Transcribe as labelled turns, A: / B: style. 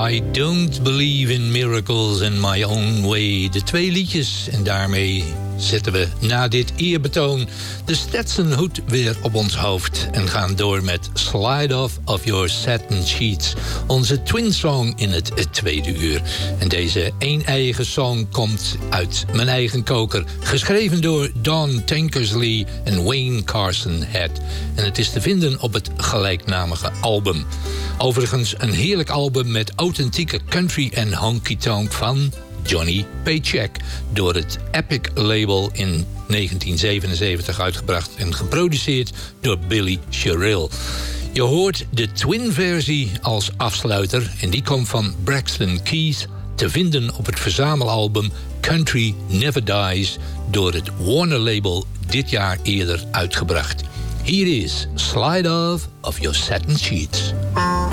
A: I Don't Believe in Miracles in My Own Way. De 2 liedjes en daarmee zetten we na dit eerbetoon de Stetson-hoed weer op ons hoofd en gaan door met Slide Off of Your Satin Sheets, onze twin song in het tweede uur. En deze een-eigen song komt uit mijn eigen koker, geschreven door Don Tankersley en Wayne Carson Head. En het is te vinden op het gelijknamige album. Overigens een heerlijk album met authentieke country en honky-tonk van Johnny Paycheck, door het Epic label in 1977 uitgebracht en geproduceerd door Billy Sherrill. Je hoort de twin-versie als afsluiter en die komt van Braxton Keys, te vinden op het verzamelalbum Country Never Dies, door het Warner label dit jaar eerder uitgebracht. Hier is Slide Off of Your Satin Sheets.